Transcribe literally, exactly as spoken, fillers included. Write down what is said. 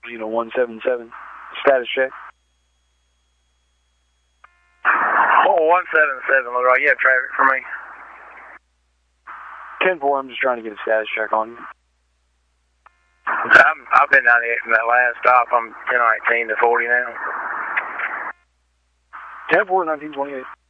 You know, one seven seven. Status check. Oh, one seven seven, Leroy. You have traffic for me. ten four, I'm just trying to get a status check on you. I'm, I've been down here from that last stop. I'm ten nineteen to forty now. ten four, nineteen twenty-eight.